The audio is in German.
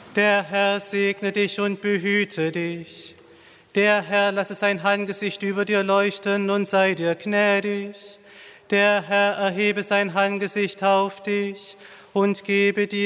Der Herr segne dich und behüte dich. Der Herr lasse sein Angesicht über dir leuchten und sei dir gnädig. Der Herr erhebe sein Angesicht auf dich und gebe dir